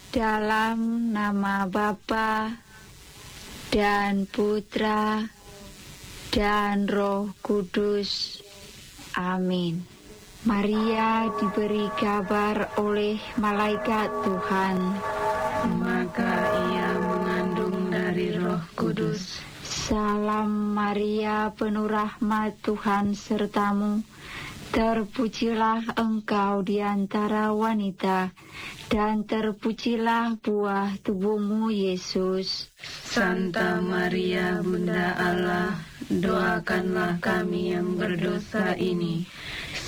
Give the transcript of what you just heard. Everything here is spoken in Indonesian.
Dalam nama Bapa dan Putra dan Roh Kudus. Amin. Maria diberi kabar oleh malaikat Tuhan, maka ia mengandung dari Roh Kudus. Salam Maria, penuh rahmat, Tuhan sertamu. Terpujilah engkau di antara wanita, dan terpujilah buah tubuhmu, Yesus. Santa Maria, Bunda Allah, doakanlah kami yang berdosa ini,